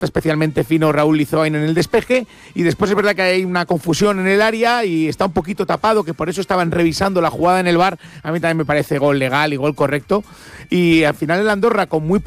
especialmente fino Raúl Lizoain en el despeje, y después es verdad que hay una confusión en el área y está un poquito tapado, que por eso estaban revisando la jugada en el VAR. A mí también me parece gol legal y gol correcto, y al final el Andorra con muy